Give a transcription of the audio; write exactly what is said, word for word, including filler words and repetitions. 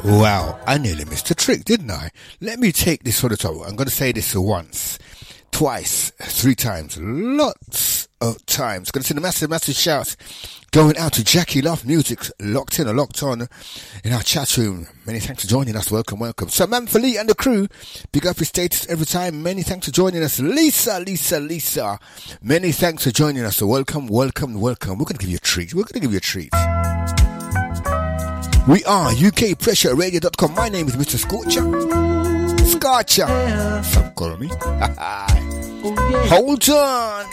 Wow, I nearly missed a trick, didn't I? Let me take this for the top. I'm going to say this once, twice, three times, lots of times. Going to send a massive, massive shout going out to Jackie Love Music, locked in or locked on in our chat room. Many thanks for joining us. Welcome, welcome. So, Samantha Lee and the crew, big up your status every time. Many thanks for joining us. Lisa, Lisa, Lisa. Many thanks for joining us. So, welcome, welcome, welcome. We're going to give you a treat. We're going to give you a treat. We are U K Pressure Radio dot com. My name is Mister Scorcher. Scorcher. Some call me. Hold on.